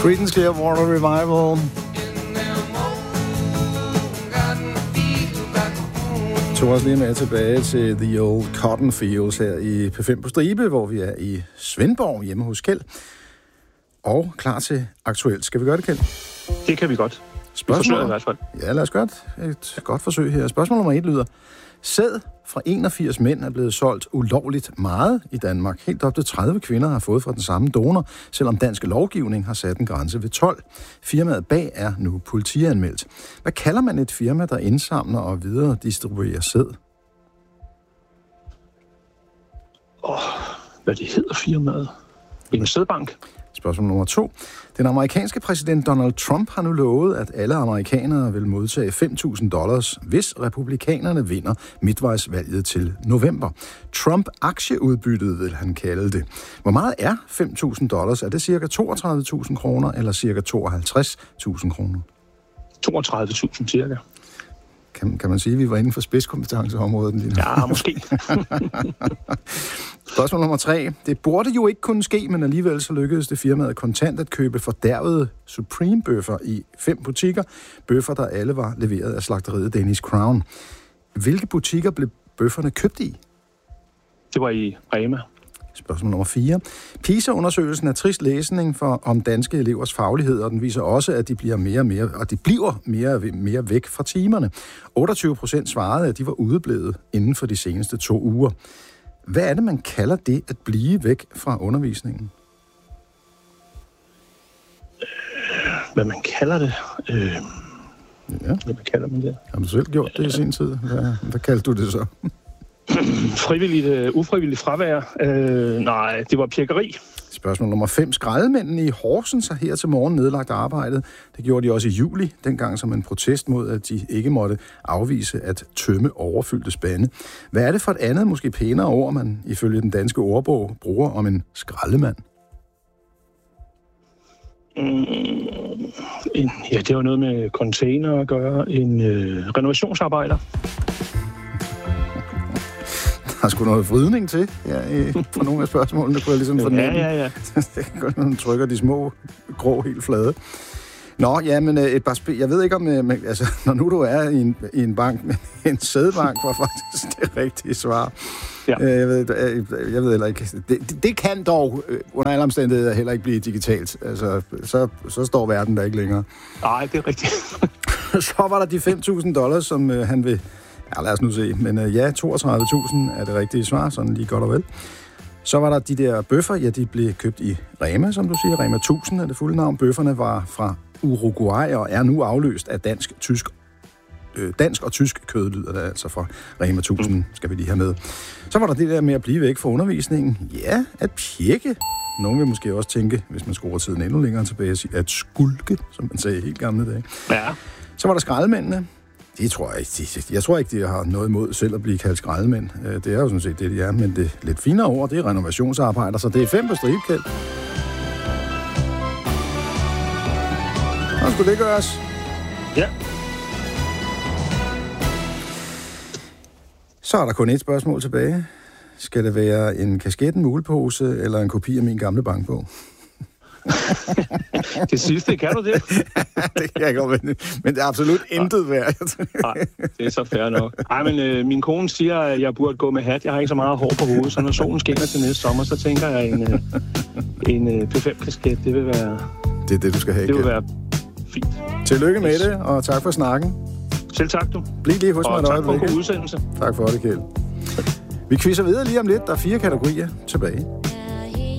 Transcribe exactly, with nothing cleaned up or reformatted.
Creedence Clearwater Revival. Tog os lige med tilbage til The Old Cotton Fields her i P fem på Stribe, hvor vi er i Svendborg hjemme hos Kjeld. Og klar til aktuelt. Skal vi gøre det, Kjeld? Det kan vi godt. Spørgsmål? Vi i hvert fald. Ja, lad os gøre et godt forsøg her. Spørgsmål nummer et lyder: sæd fra enogfirs mænd er blevet solgt ulovligt meget i Danmark. Helt op til tredive kvinder har fået fra den samme donor, selvom dansk lovgivning har sat en grænse ved tolv. Firmaet bag er nu politianmeldt. Hvad kalder man et firma, der indsamler og videre distribuerer sæd? Åh, oh, hvad det hedder firmaet? En sædbank. Spørgsmål nummer to. Den amerikanske præsident Donald Trump har nu lovet, at alle amerikanere vil modtage fem tusind dollars, hvis republikanerne vinder midtvejsvalget til november. Trump-aktieudbyttet vil han kalde det. Hvor meget er fem tusind dollars? Er det cirka toogtredive tusind kroner eller cirka tooghalvtreds tusind kroner? toogtredive tusind cirka. Kan, kan man sige, at vi var inden for spidskompetenceområdet? Lige nu? Ja, måske. Spørgsmål nummer tre. Det burde jo ikke kunne ske, men alligevel så lykkedes det firmaet kontant at købe fordærvede Supreme-bøffer i fem butikker. Bøffer, der alle var leveret af slagteriet Danish Crown. Hvilke butikker blev bøfferne købt i? Det var i Rema. Spørgsmål nummer fire. PISA-undersøgelsen er trist læsning for om danske elevers faglighed, og den viser også, at de bliver mere og mere, og de bliver mere, mere væk fra timerne. otteogtyve procent svarede, at de var udeblevet inden for de seneste to uger. Hvad er det, man kalder det at blive væk fra undervisningen? Hvad man kalder det? Øh, ja. Hvad kalder man det? Har du selv gjort det i sin tid? Hvad, hvad kaldte du det så? Frivilligt, uh, ufrivilligt fravær? Øh, nej, det var pjækkeri. Spørgsmål nummer fem. Skraldemændene i Horsens har her til morgen nedlagt arbejdet. Det gjorde de også i juli, dengang som en protest mod, at de ikke måtte afvise at tømme overfyldte spande. Hvad er det for et andet, måske pænere ord, man ifølge den danske ordbog bruger om en skraldemand? Mm, en, ja, det var noget med container at gøre. En øh, renovationsarbejder. Der er sgu noget vridning til ja, på nogle af spørgsmålene, der kunne jeg ligesom fornemme. Ja, ja, ja. Det kan godt, når man trykker de små, grå, helt flade. Nå, ja, men et par spil. Jeg ved ikke om, men, altså, når nu du er i en, i en bank, men en sædbank var faktisk det rigtige svar. Ja. Jeg ved, jeg ved heller ikke. Det, det, det kan dog under alle omstændigheder heller ikke blive digitalt. Altså, så, så står verden der ikke længere. Nej, det er rigtigt. Så var der de fem tusind dollars, som uh, han vil... Ja, lad os nu se. Men uh, ja, toogtredive tusind er det rigtige svar, sådan lige godt og vel. Så var der de der bøffer, ja, de blev købt i Rema, som du siger. Rema tusind er det fulde navn. Bøfferne var fra Uruguay og er nu afløst af dansk, tysk, øh, dansk og tysk kød, lyder det altså fra Rema tusind, skal vi lige have med. Så var der det der med at blive væk fra undervisningen. Ja, at pjekke. Nogen vil måske også tænke, hvis man skruer tiden endnu længere tilbage, at skulke, som man sagde i helt gamle dage. Ja. Så var der skraldemændene. Det tror jeg ikke. De, jeg tror ikke, de har noget imod selv at blive kaldt skraldemænd. Det er jo sådan set det, de er. Men det lidt finere ord, det er renovationsarbejder. Så det er fem på stribe, Kjeld. Og skulle det gøres? Ja. Så er der kun et spørgsmål tilbage. Skal det være en kasket, en mulepose eller en kopi af min gamle bankbog? Det sidste, kan du det? Det kan jeg godt, men, men det er absolut intet værd. Nej, det er så fair nok. Ej, men øh, min kone siger, at jeg burde gå med hat. Jeg har ikke så meget hår på hovedet, så når solen skinner til næste sommer, så tænker jeg, en, øh, en øh, P fem-kasket, det vil være... Det er det, du skal have. Det vil være fint. Tillykke med det, og tak for snakken. Selv tak, du. Bliv lige hos mig et øjeblik. Og tak for en god udsendelse. Tak for det, Kjeld. Vi quizzer videre lige om lidt. Der er fire kategorier tilbage.